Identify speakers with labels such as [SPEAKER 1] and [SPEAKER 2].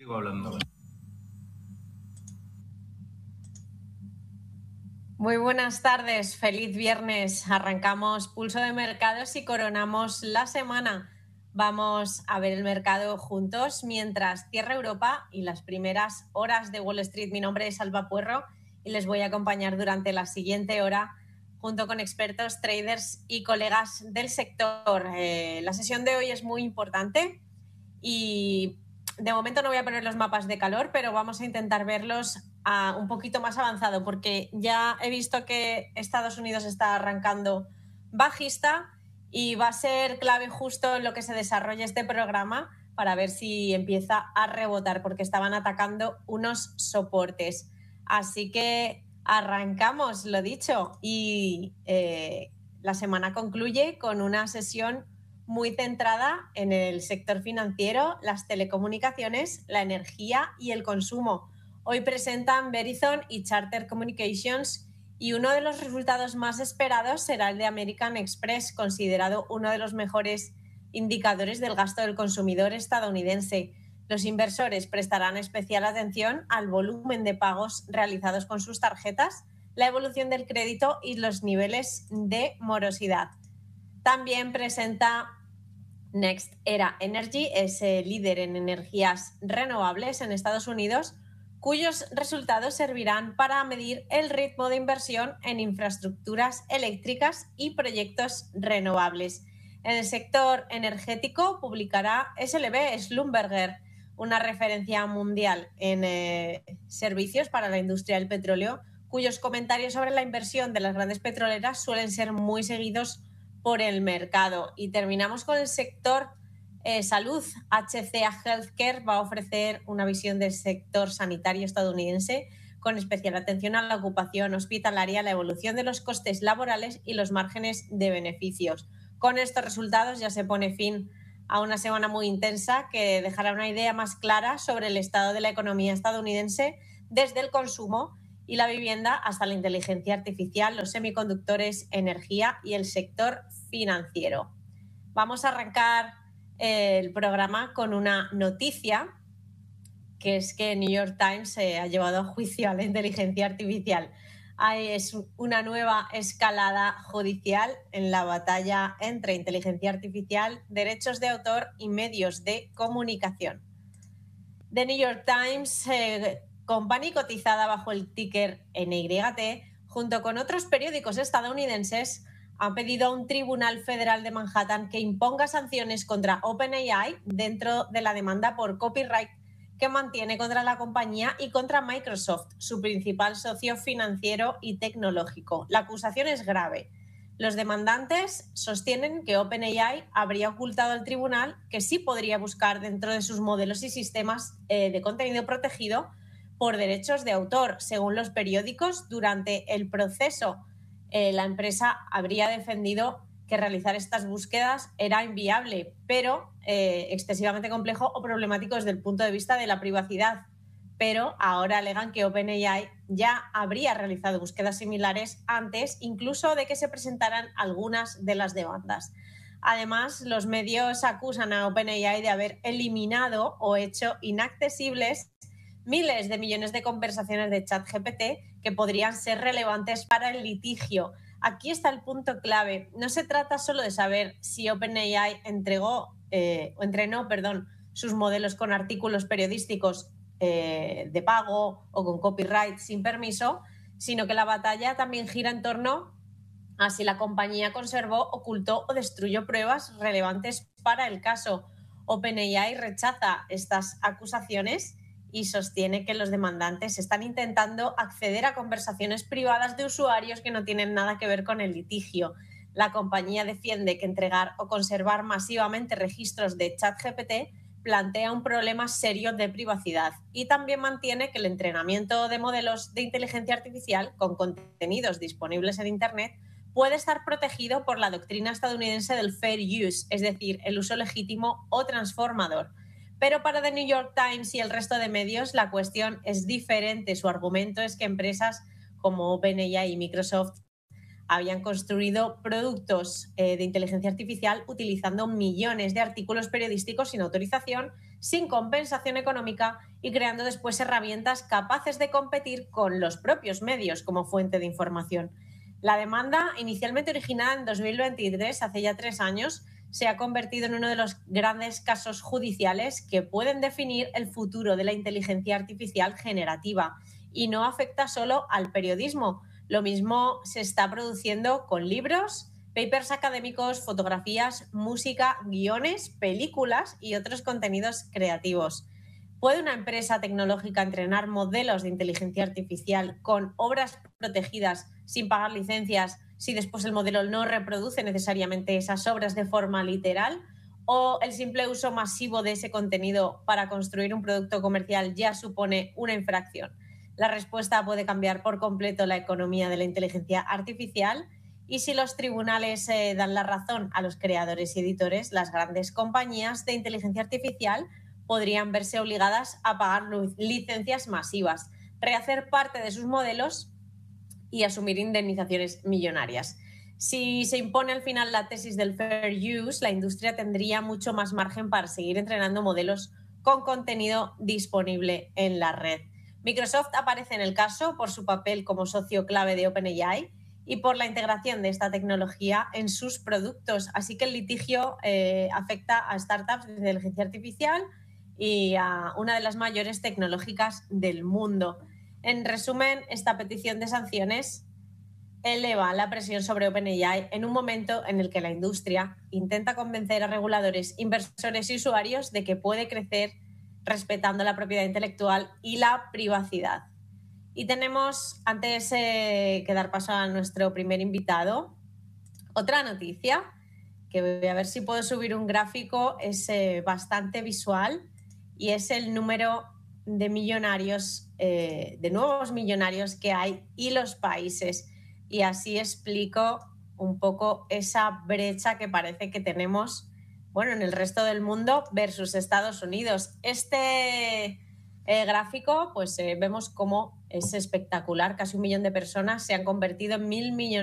[SPEAKER 1] Sigo hablando.
[SPEAKER 2] Muy buenas tardes, feliz viernes. Arrancamos Pulso de Mercados y coronamos la semana. Vamos a ver el mercado juntos mientras cierra Europa y las primeras horas de Wall Street. Mi nombre es Alba Puerro y les voy a acompañar durante la siguiente hora junto con expertos, traders y colegas del sector. La sesión de hoy es muy importante y de momento no voy a poner los mapas de calor, pero vamos a intentar verlos un poquito más avanzado, porque ya he visto que Estados Unidos está arrancando bajista y va a ser clave justo en lo que se desarrolle este programa para ver si empieza a rebotar, porque estaban atacando unos soportes. Así que arrancamos, lo dicho, y la semana concluye con una sesión muy centrada en el sector financiero, las telecomunicaciones, la energía y el consumo. Hoy presentan Verizon y Charter Communications y uno de los resultados más esperados será el de American Express, considerado uno de los mejores indicadores del gasto del consumidor estadounidense. Los inversores prestarán especial atención al volumen de pagos realizados con sus tarjetas, la evolución del crédito y los niveles de morosidad. También presenta NextEra Energy, es el líder en energías renovables en Estados Unidos, cuyos resultados servirán para medir el ritmo de inversión en infraestructuras eléctricas y proyectos renovables. En el sector energético publicará SLB Schlumberger, una referencia mundial en servicios para la industria del petróleo, cuyos comentarios sobre la inversión de las grandes petroleras suelen ser muy seguidos por el mercado. Y terminamos con el sector salud. HCA Healthcare va a ofrecer una visión del sector sanitario estadounidense con especial atención a la ocupación hospitalaria, la evolución de los costes laborales y los márgenes de beneficios. Con estos resultados ya se pone fin a una semana muy intensa que dejará una idea más clara sobre el estado de la economía estadounidense, desde el consumo y la vivienda hasta la inteligencia artificial, los semiconductores, energía y el sector financiero. Vamos a arrancar el programa con una noticia, que es que New York Times ha llevado a juicio a la inteligencia artificial. Es una nueva escalada judicial en la batalla entre inteligencia artificial, derechos de autor y medios de comunicación. The New York Times Company, cotizada bajo el ticker NYT, junto con otros periódicos estadounidenses, han pedido a un tribunal federal de Manhattan que imponga sanciones contra OpenAI dentro de la demanda por copyright que mantiene contra la compañía y contra Microsoft, su principal socio financiero y tecnológico. La acusación es grave. Los demandantes sostienen que OpenAI habría ocultado al tribunal que sí podría buscar dentro de sus modelos y sistemas de contenido protegido por derechos de autor. Según los periódicos, durante el proceso, la empresa habría defendido que realizar estas búsquedas era inviable, pero excesivamente complejo o problemático desde el punto de vista de la privacidad. Pero ahora alegan que OpenAI ya habría realizado búsquedas similares antes, incluso de que se presentaran algunas de las demandas. Además, los medios acusan a OpenAI de haber eliminado o hecho inaccesibles miles de millones de conversaciones de ChatGPT que podrían ser relevantes para el litigio. Aquí está el punto clave. No se trata solo de saber si OpenAI entrenó sus modelos con artículos periodísticos de pago o con copyright sin permiso, sino que la batalla también gira en torno a si la compañía conservó, ocultó o destruyó pruebas relevantes para el caso. OpenAI rechaza estas acusaciones y sostiene que los demandantes están intentando acceder a conversaciones privadas de usuarios que no tienen nada que ver con el litigio. La compañía defiende que entregar o conservar masivamente registros de ChatGPT plantea un problema serio de privacidad y también mantiene que el entrenamiento de modelos de inteligencia artificial con contenidos disponibles en Internet puede estar protegido por la doctrina estadounidense del fair use, es decir, el uso legítimo o transformador. Pero para The New York Times y el resto de medios la cuestión es diferente. Su argumento es que empresas como OpenAI y Microsoft habían construido productos de inteligencia artificial utilizando millones de artículos periodísticos sin autorización, sin compensación económica y creando después herramientas capaces de competir con los propios medios como fuente de información. La demanda, inicialmente originada en 2023, hace ya 3 años, se ha convertido en uno de los grandes casos judiciales que pueden definir el futuro de la inteligencia artificial generativa y no afecta solo al periodismo. Lo mismo se está produciendo con libros, papers académicos, fotografías, música, guiones, películas y otros contenidos creativos. ¿Puede una empresa tecnológica entrenar modelos de inteligencia artificial con obras protegidas sin pagar licencias si después el modelo no reproduce necesariamente esas obras de forma literal? ¿O el simple uso masivo de ese contenido para construir un producto comercial ya supone una infracción? La respuesta puede cambiar por completo la economía de la inteligencia artificial, y si los tribunales dan la razón a los creadores y editores, las grandes compañías de inteligencia artificial podrían verse obligadas a pagar licencias masivas, rehacer parte de sus modelos y asumir indemnizaciones millonarias. Si se impone al final la tesis del fair use, la industria tendría mucho más margen para seguir entrenando modelos con contenido disponible en la red. Microsoft aparece en el caso por su papel como socio clave de OpenAI y por la integración de esta tecnología en sus productos. Así que el litigio afecta a startups de inteligencia artificial y a una de las mayores tecnológicas del mundo. En resumen, esta petición de sanciones eleva la presión sobre OpenAI en un momento en el que la industria intenta convencer a reguladores, inversores y usuarios de que puede crecer respetando la propiedad intelectual y la privacidad. Y tenemos, antes de dar paso a nuestro primer invitado, otra noticia, que voy a ver si puedo subir un gráfico, es bastante visual, y es el número de millonarios, de nuevos millonarios que hay y los países. Y así explico un poco esa brecha que parece que tenemos, bueno, en el resto del mundo versus Estados Unidos. Este gráfico, pues vemos cómo es espectacular. Casi 1 millón de personas se han convertido en 1.000 millones